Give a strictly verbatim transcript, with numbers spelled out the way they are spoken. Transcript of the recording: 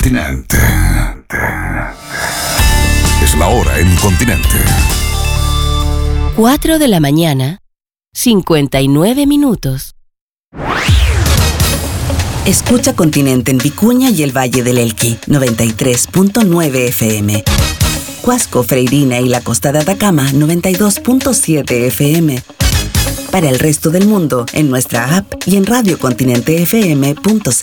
Continente. Es la hora en Continente. cuatro de la mañana, cincuenta y nueve minutos. Escucha Continente en Vicuña y el Valle del Elqui, noventa y tres punto nueve F M. Huasco, Freirina y la Costa de Atacama, noventa y dos punto siete F M. Para el resto del mundo, en nuestra app y en radio continente f m punto c l.